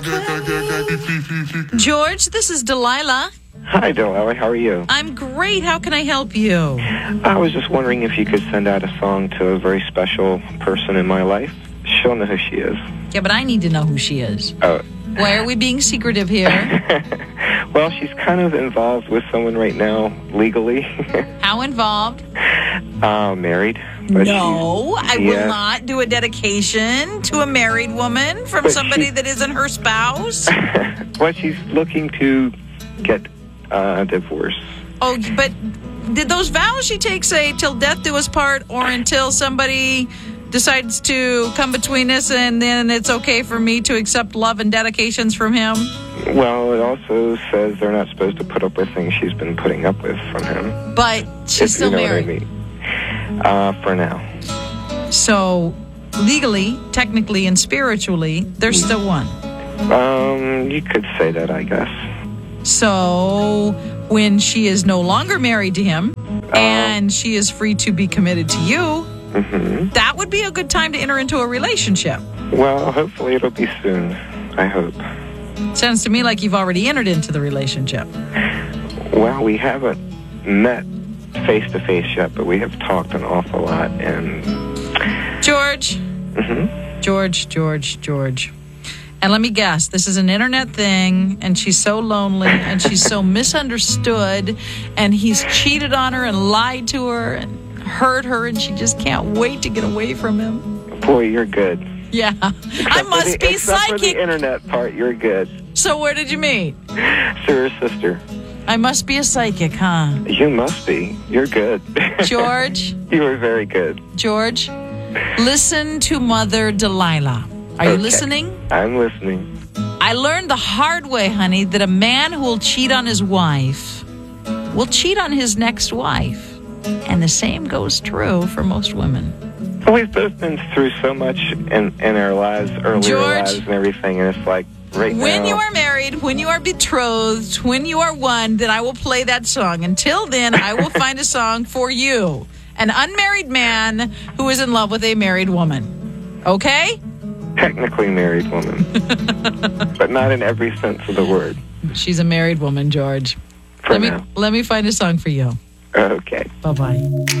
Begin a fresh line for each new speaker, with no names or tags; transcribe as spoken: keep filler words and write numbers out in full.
George, this is Delilah.
Hi, Delilah. How are you?
I'm great. How can I help you?
I was just wondering if you could send out a song to a very special person in my life. She'll know who she is.
Yeah, but I need to know who she is.
Oh.
Why are we being secretive here?
Well, she's kind of involved with someone right now, legally.
How involved?
Uh, married. But
no, I
yeah.
will not do a dedication to a married woman from
But
somebody
she-
that isn't her spouse.
Well, she's looking to get uh, a divorce.
Oh, but did those vows she takes say till death do us part, or until somebody decides to come between us and then it's okay for me to accept love and dedications from him?
Well, it also says they're not supposed to put up with things she's been putting up with from him.
But she's
if
still
you know
married.
What I mean. Uh, for now.
So, legally, technically, and spiritually, there's still one.
Um, you could say that, I guess.
So, when she is no longer married to him,
Uh,
and she is free to be committed to you,
mm-hmm.
that would be a good time to enter into a relationship.
Well, hopefully it'll be soon. I hope.
Sounds to me like you've already entered into the relationship.
Well, we haven't met face-to-face yet, but we have talked an awful lot, and...
George.
Mm-hmm.
George, George, George. And let me guess, this is an internet thing, and she's so lonely, and she's so misunderstood, and he's cheated on her and lied to her and hurt her, and she just can't wait to get away from him.
Boy, you're good.
Yeah.
Except
I must
for the,
be
except
psychic.
for the internet part, you're good.
So where did you meet?
Through her sister.
I must be a psychic, huh?
You must be. You're good.
George?
You are very good.
George, listen to Mother Delilah. Are you
Okay.
listening?
I'm listening.
I learned the hard way, honey, that a man who will cheat on his wife will cheat on his next wife. And the same goes true for most women.
We've both been through so much in, in our lives, earlier
George,
lives and everything, and it's like right
when
now...
you are married, when you are betrothed, when you are one, then I will play that song. Until then, I will find a song for you. An unmarried man who is in love with a married woman. Okay?
Technically married woman. But not in every sense of the word.
She's a married woman, George.
For
let
now.
me let me find a song for you.
Okay.
Bye-bye.